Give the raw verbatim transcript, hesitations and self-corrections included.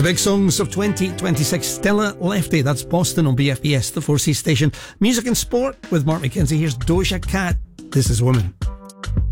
big songs of twenty twenty-six. Stella Lefty, that's Boston on B F B S, the four C station. Music and sport with Mark McKenzie. Here's Doja Cat. This is Woman.